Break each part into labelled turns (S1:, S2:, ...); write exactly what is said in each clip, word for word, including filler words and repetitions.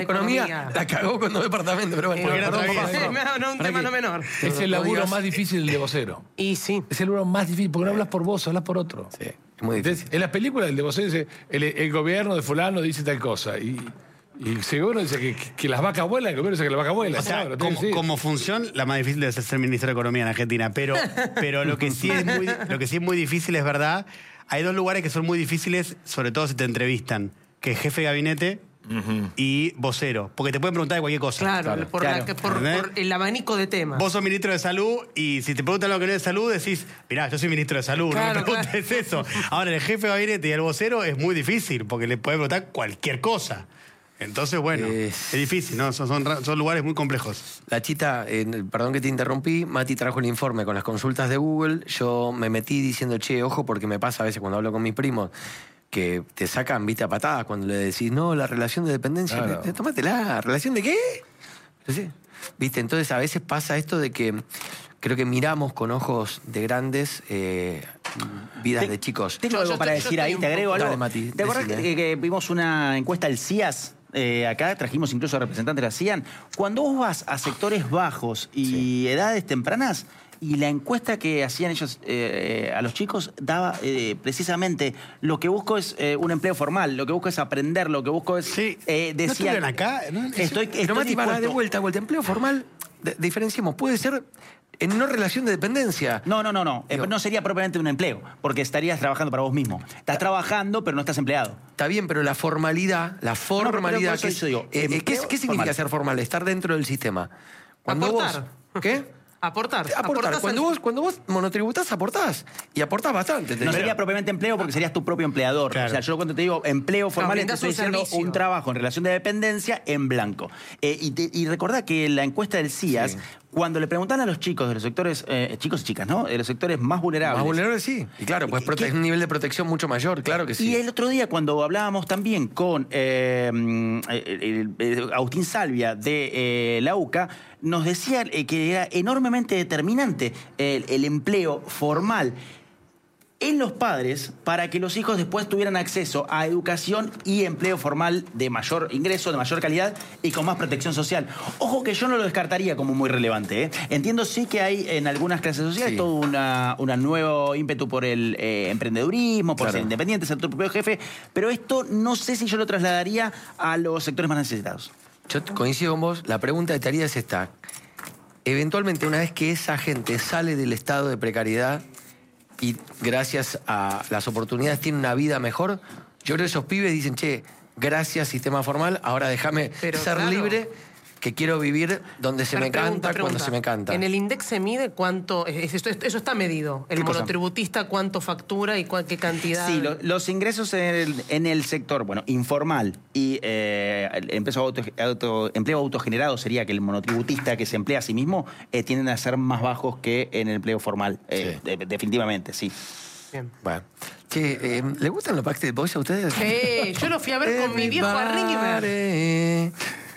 S1: Economía,
S2: Economía.
S1: la cagó con dos departamentos, pero bueno.
S2: Eh,
S1: perdón,
S2: perdón,
S1: papá,
S2: perdón.
S1: perdón.
S2: No, un
S1: Para
S2: tema
S1: que-
S2: no menor.
S3: Es el
S1: No
S3: laburo
S1: digas-
S3: más difícil de vocero.
S2: Y sí.
S3: Es el laburo más difícil, porque no hablas por vos, hablas por otro.
S1: Sí, es muy difícil.
S3: Entonces, en las películas el de vocero dice, el, el gobierno de fulano dice tal cosa. Y, y el gobierno dice que, que las vacas vuelan, el gobierno dice que las vacas vuelan.
S4: O sea,
S3: Claro,
S4: como,
S3: sí.
S4: como función, la más difícil es ser ministro de Economía en Argentina. Pero, pero lo, que sí es muy, lo que sí es muy difícil, es verdad, hay dos lugares que son muy difíciles, sobre todo si te entrevistan, que es jefe de gabinete y vocero. Porque te pueden preguntar de cualquier cosa.
S2: Claro,
S3: Claro,
S2: por,
S4: claro.
S2: la que- por-
S4: ¿Entendés?
S2: por el abanico de temas.
S4: Vos sos ministro de Salud y si te preguntan lo que no es de salud, decís, mirá, yo soy ministro de Salud,
S2: Claro,
S4: no me preguntes
S2: claro.
S4: eso. Ahora, el jefe de gabinete y el vocero es muy difícil, porque le puede preguntar cualquier cosa. Entonces, bueno,
S1: Es-
S4: es difícil, ¿no? Son, son, ra- son lugares muy complejos.
S1: La chita, eh, perdón que te interrumpí, Mati trajo el informe con las consultas de Google. Yo me metí diciendo, che, ojo, porque me pasa a veces cuando hablo con mis primos que te sacan, viste, a patadas cuando le decís, no, la relación de dependencia,
S3: Claro.
S1: te- tómatela, ¿relación de qué? Pero sí, viste, entonces a veces pasa esto de que creo que miramos con ojos de grandes eh, vidas
S5: Te-
S1: de chicos.
S5: Tengo
S2: Yo-
S5: algo
S2: yo
S5: para
S2: estoy- yo
S5: decir ahí,
S2: estoy
S5: te
S2: un
S5: agrego
S2: poco-
S5: algo.
S1: Dale, Mati,
S5: ¿Te acuerdas
S1: decime.
S5: que, que vimos una encuesta del C I A S? Eh, acá trajimos incluso a representantes de la CIAN. Cuando vos vas a sectores bajos y edades tempranas, y la encuesta que hacían ellos eh, a los chicos daba eh, precisamente lo que busco es eh, un empleo formal, lo que busco es aprender, lo que busco es...
S4: Sí.
S5: eh,
S4: ¿No
S5: decían,
S4: estuvieron acá? ¿No?
S5: Estoy,
S1: Pero
S5: estoy
S1: Mati, para de
S5: dispuesto-
S1: vuelta, vuelta, empleo formal, de- diferenciemos, puede ser en no relación de dependencia.
S5: No, no, no, no. Eh,
S1: Digo-
S5: no sería propiamente un empleo, porque estarías trabajando para vos mismo. Estás trabajando, pero no estás empleado.
S1: Está bien, pero la formalidad, la formalidad,
S5: por eso
S1: que es-
S5: yo digo,
S1: eh, eh, ¿qué,
S5: empleo
S1: qué significa
S5: formal.
S1: ser formal? Estar dentro del sistema. Cuando
S2: Aportar.
S1: vos... ¿Qué?
S2: Aportar.
S1: Aportar.
S2: Aportás
S1: Cuando
S2: al-
S1: vos, cuando vos monotributás, aportás. Y aportás bastante. te
S5: No
S1: digo.
S5: sería propiamente empleo porque serías tu propio empleador.
S4: Claro.
S5: O sea, yo cuando te digo empleo formal, te
S2: brindás
S5: estoy
S2: un
S5: diciendo
S2: servicio.
S5: un trabajo en relación de dependencia en blanco. Eh, y, te- y recordá que la encuesta del C I A S,
S1: Sí.
S5: cuando le preguntan a los chicos de los sectores, eh, chicos y chicas, ¿no? De los sectores más vulnerables.
S1: Más vulnerables, sí. Y claro, pues
S5: ¿Qué?
S1: es un nivel de protección mucho mayor, claro que sí.
S5: Y el otro día, cuando hablábamos también con eh, mm, el- el- el Agustín Salvia de eh, la UCA, nos decía eh, que era enormemente determinante el, el empleo formal en los padres para que los hijos después tuvieran acceso a educación y empleo formal de mayor ingreso, de mayor calidad y con más protección social. Ojo que yo no lo descartaría como muy relevante. ¿eh? Entiendo sí que hay en algunas clases sociales
S1: Sí.
S5: todo una, una nuevo ímpetu por el eh, emprendedurismo, por
S1: Claro.
S5: ser independiente, ser tu propio jefe, pero esto no sé si yo lo trasladaría a los sectores más necesitados.
S1: Yo t- coincido con vos. La pregunta que te haría es esta. Eventualmente, una vez que esa gente sale del estado de precariedad y gracias a las oportunidades tiene una vida mejor, yo creo que esos pibes dicen, che, gracias sistema formal, ahora déjame
S2: Pero,
S1: ser
S2: claro.
S1: libre, que quiero vivir donde se
S2: Pero
S1: me
S2: pregunta,
S1: canta, cuando
S2: pregunta.
S1: se me canta.
S2: En el INDEC se mide cuánto. es- Eso, eso está medido. El
S5: ¿Qué cosa?
S2: monotributista cuánto factura y cuál- qué cantidad.
S5: Sí, lo- los ingresos en el, en el sector, bueno, informal y eh, el empleo, auto, auto- empleo autogenerado sería que el monotributista que se emplea a sí mismo eh, tienden a ser más bajos que en el empleo formal. Eh,
S1: Sí.
S5: de- definitivamente, sí.
S2: Bien.
S1: Bueno. Che, eh, ¿le gustan los Backstreet Boys a ustedes?
S2: Eh, yo lo fui a ver con mi viejo a River.
S1: Everybody,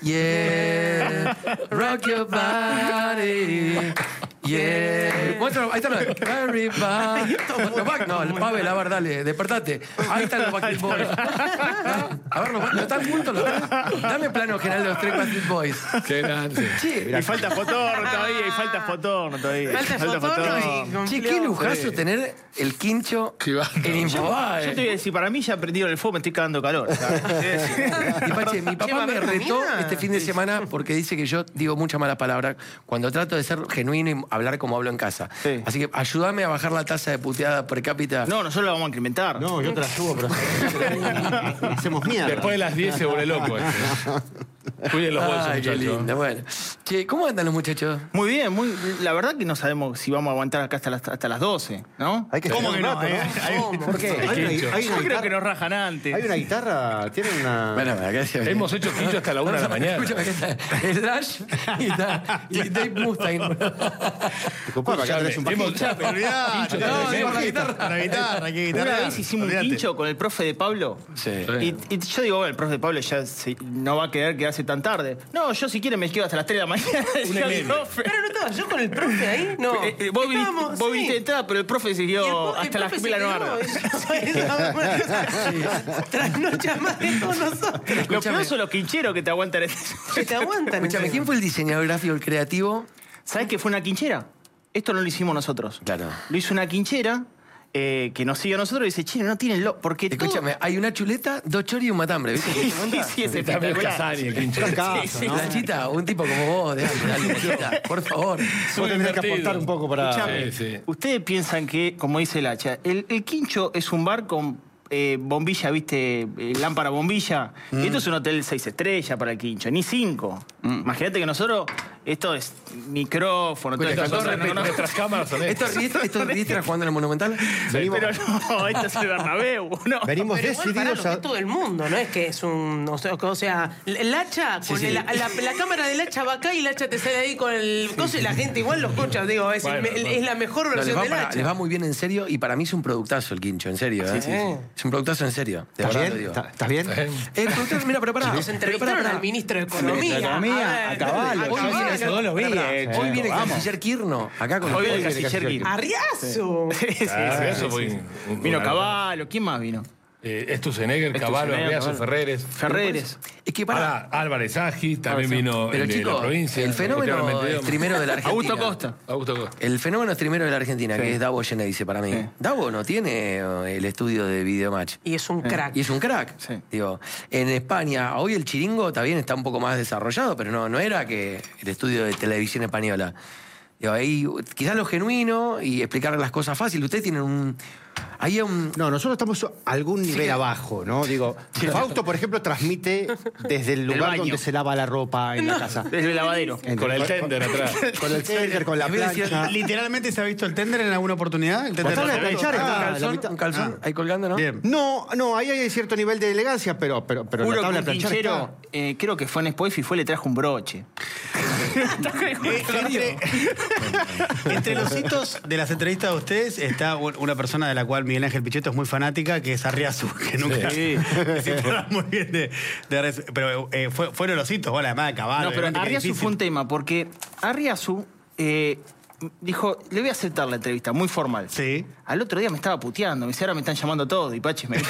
S1: yeah, rock your body, yeah. Muestra, ahí está lo de Everybody. Los Back- no, el Pavel, a ver, dale, despertate. Ahí están los Backstreet Boys. A ver, ¿no están juntos los tres? Dame plano general de los tres Backstreet Boys.
S3: Qué grande.
S1: Che,
S6: Y falta fotorno todavía, y falta fotorno todavía.
S2: Falta fotorno y con-
S1: che, qué lujazo tener el quincho
S3: Qué bárbaro.
S1: en Infobae.
S6: Yo te voy a decir, para mí ya prendieron el fuego, me estoy cagando calor. ¿sabes? Te voy a decir.
S1: Y Pache, mi
S2: Che, ¿va
S1: papá
S2: a
S1: me
S2: haber
S1: retó
S2: comida?
S1: este fin de semana porque dice que yo digo muchas malas palabras cuando trato de ser genuino y hablar como hablo en casa.
S6: Sí.
S1: Así que ayúdame a bajar la tasa de puteada per cápita.
S6: No, nosotros lo vamos a incrementar.
S7: No, yo te la subo, pero hacemos mierda.
S3: Después de las diez se vuelve loco. Este. Cuiden los bolsos,
S1: Ay, qué
S3: muchachos.
S1: lindo. Bueno. Che, ¿cómo andan los muchachos?
S6: Muy bien, muy, la verdad que no sabemos si vamos a aguantar acá hasta las, hasta las doce, ¿no?
S7: Hay que
S6: ¿Cómo
S7: esperar
S6: que
S7: un
S6: no?
S7: rato,
S6: eh?
S7: ¿no?
S6: Hay-
S2: ¿Cómo?
S7: ¿Por qué? Hay una, hay
S6: Yo
S7: una
S6: creo
S7: guitarra,
S6: que nos rajan antes.
S7: hay una guitarra, tiene una...
S1: Bueno, acá decía.
S3: Hemos hecho quincho hasta la una de la mañana.
S1: Escúchame, acá está Slash y, está- y Dave Mustaine.
S7: Disculpame, acá tenés un
S3: Hemos-
S7: bajista.
S4: Pero olvidate,
S3: Quincho,
S4: no,
S3: tenés
S4: una
S3: que-
S4: guitarra, una guitarra, qué guitarra.
S6: Una vez hicimos
S4: Olvidate.
S6: un quincho con el profe de Pablo.
S1: Sí.
S6: Y, y yo digo, bueno, el profe de Pablo ya se- no va a querer quedarse quedarse tan tarde. No, yo si quieren me quedo hasta las tres de la mañana. decía el profe.
S2: Pero no estaba yo con el profe ahí, no.
S6: Eh, eh, vos, viniste,
S2: Estábamos,
S6: vos
S2: sí.
S6: viniste de entrada, pero el profe
S2: Y el
S6: siguió
S2: po- el
S6: hasta las
S2: profe
S6: mil
S2: se
S6: no
S2: quedó, trasnocha más de todos nosotros.
S6: Lo
S1: Escúchame.
S6: peor son los quincheros que te aguantan.
S2: Que te aguantan.
S1: Escúchame, ¿quién fue el diseñador gráfico, el creativo?
S6: ¿Sabés qué fue una quinchera? Esto no lo hicimos nosotros.
S1: Claro.
S6: Lo hizo una quinchera eh, que nos sigue a nosotros y dice, che, no tienen lo... Porque todo-
S1: Escúchame, hay una chuleta, dos choris y un matambre, ¿viste?
S6: Sí, sí, sí, es
S3: También
S6: espectacular.
S3: Casani, el quincho.
S7: Caso,
S6: sí,
S7: ¿no?
S1: Lanchita, un tipo como vos, dale, dale, Lanchita, por favor.
S7: Vos tendrás que aportar un poco para...
S6: Escuchame,
S3: Sí, sí.
S6: ustedes piensan que, como dice el hacha, el, el quincho es un bar con eh, bombilla, ¿viste? Eh, lámpara bombilla.
S1: Mm.
S6: Y esto es un hotel seis estrellas para el quincho, ni cinco. Imagínate que nosotros, esto es micrófono, todas estas
S3: Con
S6: cosas. no, no.
S3: nuestras cámaras son
S1: ¿Esto
S3: estas.
S1: es Riestra, esto es Riestra jugando en el Monumental?
S7: Venimos,
S6: Pero no, esto es el Bernabéu, ¿no?
S7: venimos
S2: Pero igual para lo
S7: decididos
S2: que
S7: a...
S2: es todo el mundo, no es que es un... O sea, o sea el hacha, con
S1: sí.
S2: el- la, la cámara del hacha va acá y el hacha te sale ahí con el coso y la gente igual lo escucha. Digo, es, el-
S3: Bueno,
S2: el-
S3: bueno.
S2: es la mejor
S1: No, les,
S2: versión
S1: va
S2: del
S1: para-
S2: hacha.
S1: les va muy bien en serio y para mí es un productazo el quincho, en serio. ¿eh?
S2: sí, sí.
S1: Es un productazo en serio, de
S7: ¿Estás
S1: verdad lo
S7: bien?
S1: digo.
S7: ¿Estás estás bien?
S1: Eh, productor, mira, pero pará.
S2: Nos
S1: pero
S2: entrevistaron
S1: pará, pará.
S2: al ministro de Economía.
S6: Economía,
S2: A ver,
S6: a caballo,
S2: a
S1: Hoy viene,
S2: caballo.
S1: eso no lo vi, eh. Hoy viene el
S6: Vamos.
S1: canciller Kirno, acá con
S6: Hoy
S1: ustedes.
S6: viene el canciller Kirchner.
S2: ¡Arriazo!
S6: Sí, sí,
S3: Ah,
S6: sí,
S3: eso
S6: sí,
S3: fue
S6: sí.
S3: un- un-
S6: Vino
S3: un-
S6: Caballo, ¿quién más vino?
S3: Eh, Stusenegger, Caballo,
S6: Stusenegger,
S3: Arriazo,
S6: Caballo.
S3: Ferreres.
S6: Ferreres.
S1: Es que pará.
S3: Ahora, Álvarez Agi, también
S6: Ah, sí.
S3: vino
S1: Pero
S3: el de la
S1: chicos,
S3: provincia.
S1: el fenómeno
S3: literalmente,
S1: streamero de la Argentina.
S6: Augusto Costa.
S3: Augusto Costa.
S1: El fenómeno streamero de la Argentina,
S6: Sí.
S1: que es Davo Geneise para mí.
S6: Sí.
S1: Davo no tiene eh, el estudio de Videomatch.
S2: Y es un crack.
S1: Y es un crack.
S6: Sí.
S1: Digo, en España, hoy el chiringo también está un poco más desarrollado, pero no, no era que el estudio de televisión española. Digo, ahí quizás lo genuino y explicar las cosas fácil. Ustedes tienen un. Ahí hay un.
S7: No, nosotros estamos a algún nivel abajo, ¿no? Digo, Fausto, por ejemplo, transmite desde el lugar
S6: baño.
S7: donde se lava la ropa en la casa.
S6: Desde el lavadero.
S3: Con el tender atrás.
S7: Con el tender, con la
S1: En vez de decir,
S7: plancha.
S4: ¿Literalmente se ha visto el tender en alguna oportunidad? El tender
S7: Botón de
S4: de
S7: planchar,
S1: un
S7: está la
S1: calzón,
S7: mitad.
S1: un calzón ahí colgando, ¿no?
S4: Bien.
S7: No, no, ahí hay cierto nivel de elegancia, pero, pero, pero
S6: Juro
S7: la tabla
S6: que
S7: de
S6: un
S7: planchar
S6: quinchero,
S7: está.
S6: eh, creo que fue en Spotify y fue le trajo un broche.
S4: entre, entre los hitos de las entrevistas de ustedes está un- una persona de la cual Miguel Ángel Pichetto es muy fanática, que es Arriazu, que nunca
S6: Sí.
S4: se informa muy bien de, de Arriazu. Pero eh, fue- fueron los hitos, bueno, además de Caballo.
S6: No, pero
S4: obviamente, que
S6: Arriazu
S4: difícil.
S6: fue un tema, porque Arriazu eh, dijo, le voy a aceptar la entrevista, muy formal.
S4: Sí.
S6: Al otro día me estaba puteando, me dice, ahora me están llamando todos, y Pachi me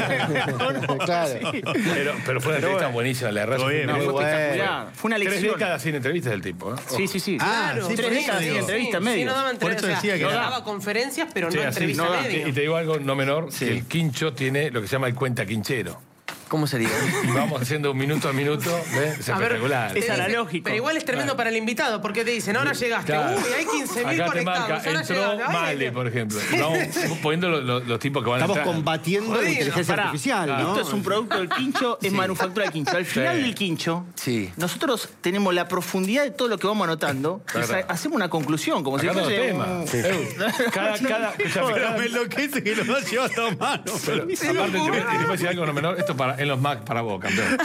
S7: Claro.
S3: Pero, pero fue una entrevista buenísima, la verdad.
S4: Estuvo bien,
S6: No,
S7: Muy
S6: fue
S7: bueno.
S6: espectacular. Fue una
S3: Tres
S6: lección.
S3: décadas sin entrevistas del tipo. ¿eh?
S6: Sí, sí, sí.
S4: Ah,
S2: Claro,
S4: sí,
S6: tres
S4: por eso
S6: décadas sin
S4: digo.
S6: entrevista en
S2: Sí,
S6: medio.
S2: no daba
S4: Por eso
S2: entrevista,
S4: decía
S2: o sea,
S4: que
S2: no
S4: era-
S2: daba conferencias, pero
S3: Sí,
S2: no
S3: así,
S2: entrevista
S6: no da.
S2: media.
S3: Y te digo algo no menor,
S1: Sí.
S3: que el quincho tiene lo que se llama el cuenta quinchero.
S1: ¿Cómo sería?
S3: Y vamos haciendo un minuto a minuto, ¿ves? Es
S2: A ver,
S3: espectacular.
S2: te
S6: Es
S2: dice-
S6: analógico.
S2: Pero igual es tremendo para el invitado, porque te dicen, ahora llegaste,
S3: Claro.
S2: uy, hay quince mil
S3: Acá te
S2: conectados.
S3: marca,
S2: ahora
S3: entró
S2: llegaste. Ay,
S3: Male,
S2: ay,
S3: por ejemplo. Estamos poniendo los, los- los tipos que van a
S7: Estamos
S3: entrar.
S7: combatiendo la
S2: Jodido.
S7: inteligencia
S6: Pará.
S7: artificial, ¿no?
S6: Esto es un producto del quincho, es manufactura del quincho. Al final
S3: Sí.
S6: del quincho,
S1: Sí.
S6: nosotros tenemos la profundidad de todo lo que vamos anotando.
S3: Claro.
S6: y sa- hacemos una conclusión, como si
S3: Acá
S6: fuese
S3: todo
S6: un-
S3: tema. Eh, Cada, cada, escuchame,
S4: Pero
S3: cada-
S4: me enloquece que los dos llevan dos manos.
S3: pero, aparte, te voy, te voy a decir algo no menor. Esto para, en los Mac para vos, campeón.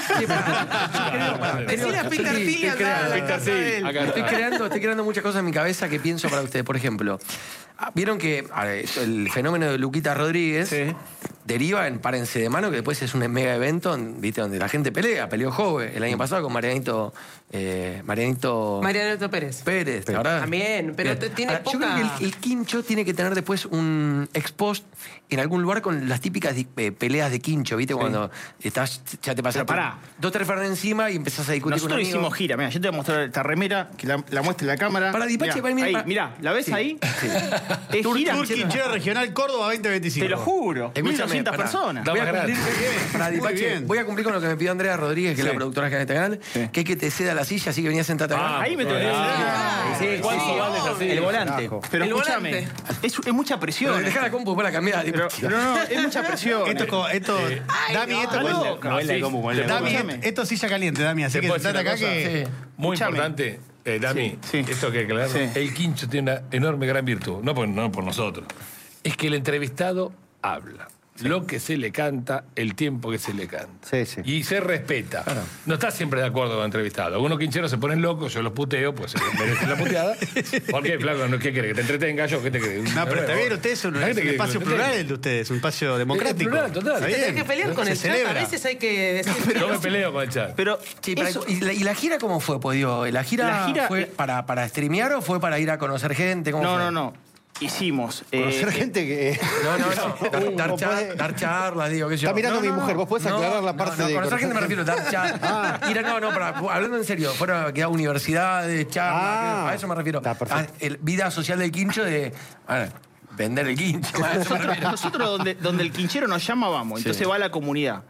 S2: Decile a Peter
S1: Sí,
S2: Thiel
S1: te
S2: andá a la
S3: Peter
S2: casa
S3: Thiel,
S2: de él.
S3: acá
S1: Estoy
S3: está.
S1: creando, estoy creando muchas cosas en mi cabeza que pienso para ustedes. Por ejemplo, ah, vieron que a ver, el fenómeno de Luquita Rodríguez
S6: Sí.
S1: deriva en Párense de Mano, que después es un mega evento ¿viste? Donde la gente pelea. Peleó Jove el año pasado con Marianito, eh, Marianito
S2: Mariano Pérez.
S1: Pérez, la verdad.
S2: También, pero
S1: Bien.
S2: te- tiene
S1: Ahora, Yo
S2: poca-
S1: creo que el, el quincho tiene que tener después un ex-post en algún lugar con las típicas di- eh, peleas de quincho, ¿viste? Cuando estás, ya te pasaste
S6: Pero pará.
S1: dos, tres fernes encima y empezás a discutir
S6: Nosotros
S1: con un amigo.
S6: hicimos gira, mira, yo te voy a mostrar esta remera, que la, la muestre en la cámara.
S1: Para, Dipache,
S6: Mirá,
S1: para, mira,
S6: ahí,
S1: para-
S6: mirá, ¿la ves
S1: Sí.
S6: ahí? Es
S4: Tour,
S6: gira.
S4: Tour Quinchero Regional Córdoba veinte veinticinco.
S6: Te lo juro. mil
S1: Escúchame,
S6: doscientas
S1: pará.
S6: personas.
S3: Da
S1: Voy a,
S3: más
S1: cumplir, pará, Dipache,
S4: Muy bien.
S1: voy a cumplir con lo que me pidió Andrea Rodríguez, que es la productora general de este canal, que es que te ceda la silla, así que venía sentate acá.
S3: Ah,
S6: Ahí me
S3: pues,
S6: tenés.
S3: ah,
S6: Sí,
S3: ¿Cuánto
S6: sí,
S3: vale esa silla?
S6: El volante. Pero
S2: El
S6: escúchame,
S2: volante.
S6: es, es mucha presión.
S1: Dejá la compu, después la cambiás.
S6: Pero, pero no, es mucha presión.
S4: Esto, es como- esto, Dami,
S2: no,
S4: esto,
S6: está
S4: con-
S6: loca.
S3: Novela de
S4: Sí.
S3: compu, novela de
S4: Dami,
S3: compu.
S6: Escúchame.
S4: esto es silla caliente, Dami, así
S3: ¿Te
S4: que
S3: puedo decir
S4: sentate
S3: una
S4: acá
S3: cosa?
S4: que...
S1: Sí.
S3: Muy
S6: Escuchame.
S3: importante, eh, Dami,
S6: Sí, sí.
S3: esto que aclararlo.
S6: Sí.
S3: El quincho tiene una enorme gran virtud, no por, no por nosotros. Es que el entrevistado habla. lo que se le canta, el tiempo que se le canta.
S7: Sí, sí.
S3: Y se respeta. No está siempre de acuerdo con el entrevistado. Algunos quincheros se ponen locos, yo los puteo, pues se merecen la puteada. ¿Por qué, flaco? ¿Qué querés? ¿Que te entretenga yo? ¿Qué te crees?
S4: No, pero está bien, ustedes son un,
S3: La gente
S4: es un
S3: que-
S4: espacio
S3: que lo
S4: plural
S3: entretenga.
S4: el de ustedes, un espacio democrático.
S3: Es plural, total.
S4: Está
S2: Tenés
S4: bien.
S2: que pelear con
S4: Se
S2: el chat, a
S4: celebra.
S2: veces hay que decir...
S3: Yo me peleo con el chat.
S6: Pero
S1: Sí, para-
S6: eso-
S1: ¿y, la, y la gira cómo fue? Pues digo, ¿la gira,
S6: La gira-
S1: fue para, para streamear o fue para ir a conocer gente? ¿Cómo
S6: no,
S1: fue?
S6: no, no. Hicimos. eh,
S7: Conocer gente que...
S1: No, no, no. Dar, dar,
S7: Vos
S1: char-
S7: podés-
S1: dar charlas, digo, qué sé yo.
S7: Está mirando
S1: No,
S7: a mi
S1: no,
S7: mujer,
S1: no.
S7: vos podés
S1: No,
S7: aclarar la
S1: no,
S7: parte
S1: no,
S7: de
S1: conocer gente me
S7: conocer-
S1: refiero, dar charlas. Ir a- no, no, para, hablando en serio, fuera que a universidades, charlas,
S7: Ah,
S1: a eso me refiero.
S7: está perfecto.
S1: A el- vida social del quincho de a ver, vender el quincho. a eso me
S6: Nosotros,
S1: refiero.
S6: nosotros donde, donde el quinchero nos llama, vamos. Entonces va a la comunidad.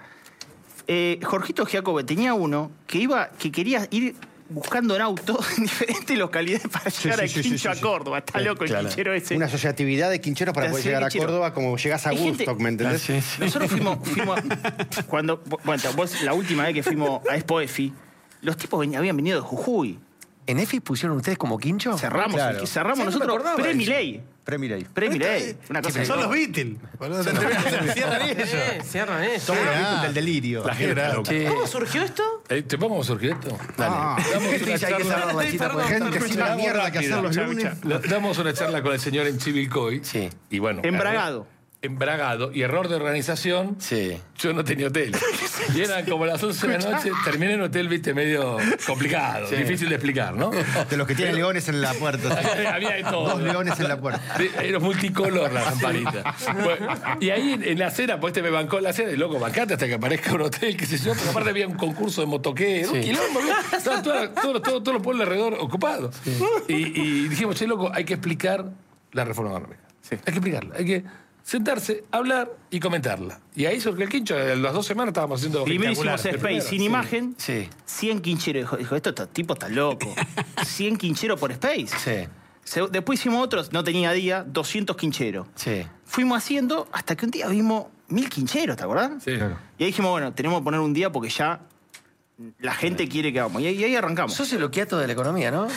S6: Eh, Jorgito Giacobbe tenía uno que iba, que quería ir buscando en auto en diferentes localidades para
S7: Sí,
S6: llegar
S7: sí,
S6: al
S7: sí, sí,
S6: quincho
S7: sí, sí.
S6: a Córdoba. Está
S7: Sí,
S6: loco el
S7: claro.
S6: quinchero ese.
S7: Una asociatividad de quincheros para
S6: Sí,
S7: poder llegar a
S6: quinchero.
S7: Córdoba como llegás a
S6: Hay gente-
S7: Woodstock, ¿me entendés?
S1: Sí, sí.
S6: Nosotros fuimos, fuimos cuando, bueno, vos, la última vez que fuimos a Expo EFI, los tipos ven- habían venido de Jujuy.
S1: ¿En E F I pusieron ustedes como quincho?
S6: Cerramos,
S7: Claro.
S6: el- cerramos
S1: Sí, no me
S6: nosotros
S1: acordaba
S6: pre-Milei.
S7: Premiley.
S6: Pre-Milei. Una cosa
S4: Son
S6: de-
S4: los Beatles. Cierran ellos.
S2: Eh, cierran eso.
S7: Somos los
S4: Ah.
S7: Beatles del delirio.
S3: La gente está loca.
S1: Sí.
S2: ¿Cómo surgió esto?
S3: Eh, ¿Te pongo cómo surgió esto?
S1: Dale.
S3: Damos
S1: Este
S3: una
S1: ya hay que
S3: charla-
S1: cerrar la cita. porque-
S7: Gente sin la
S3: Vamos
S7: mierda que hacer
S3: rápido.
S7: los lunes.
S3: La- Damos una charla con el señor en Chivilcoy.
S1: Sí.
S3: Y bueno.
S6: Embragado.
S3: Embragado. Y error de organización.
S1: Sí.
S3: Yo no tenía hotel. Y eran como las once de la noche. Terminé en un hotel, viste, medio complicado. Difícil de explicar, ¿no?
S7: De los que tienen leones en la puerta.
S3: Había de todo.
S7: Dos leones en la puerta.
S3: Sí, era multicolor la lamparita. Bueno, y ahí en, en la cena, pues este me bancó la cena, y loco, bancate hasta que aparezca un hotel, qué sé yo, pero aparte había un concurso de motoquero, un
S1: Sí.
S3: quilombo, ¿vio? Estaban todas- todos todo, todo los pueblos alrededor ocupados. Y, y dijimos, che, loco, hay que explicar la reforma económica. Hay que explicarla, hay que sentarse, hablar y comentarla. Y ahí surgió el quincho, en las dos semanas estábamos haciendo
S6: Primero hicimos
S3: espectacular.
S6: Space
S3: El
S6: sin
S3: primero,
S6: imagen.
S1: Sí.
S6: cien quincheros. Dijo, dijo, esto está- tipo está loco. cien quincheros por Space.
S1: Sí.
S6: Se- después hicimos otros, no tenía día, doscientos quincheros.
S1: Sí.
S6: Fuimos haciendo hasta que un día vimos mil quincheros, ¿te acordás?
S3: Sí.
S6: Y ahí dijimos, bueno, tenemos que poner un día porque ya la gente quiere que hagamos. Y ahí, y ahí arrancamos.
S1: Sos el loquiato de la economía, ¿no?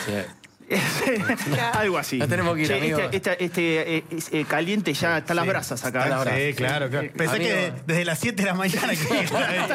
S6: Algo así.
S1: Ya tenemos que ir,
S6: Che,
S1: amigo.
S6: este este, este, eh, es, eh, caliente ya están las brasas acá.
S1: Está la brasa.
S4: Sí, claro, claro. Pensé
S1: Amigo.
S4: que de- desde las siete de la mañana que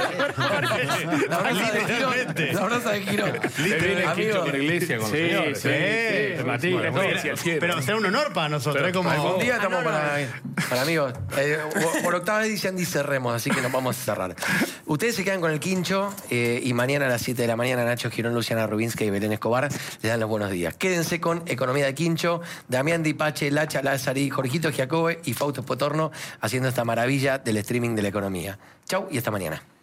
S1: La brasa de Girón. La brasa de Girón.
S3: Viene el quincho
S1: Amigo.
S3: con la iglesia, con los
S6: Sí,
S3: señores.
S6: sí,
S3: ¿eh?
S6: sí.
S3: Martín,
S6: Bueno,
S3: muy
S6: bueno,
S3: bien,
S6: sí,
S3: quiero.
S4: Pero será un honor para nosotros. Es como...
S1: Algún día estamos
S2: Ah, no, no.
S1: para, para amigos. Eh, por- por octava edición dice cerremos, así que nos vamos a cerrar. Ustedes se quedan con el quincho eh, y mañana a las siete de la mañana Nacho Girón, Luciana Rubinsky y Belén Escobar les dan los buenos días. Quédense con Economía de Quincho, Damián Dipache, Lacha Lázari, Jorgito Giacobbe y Fausto Potorno haciendo esta maravilla del streaming de la economía. Chau y hasta mañana.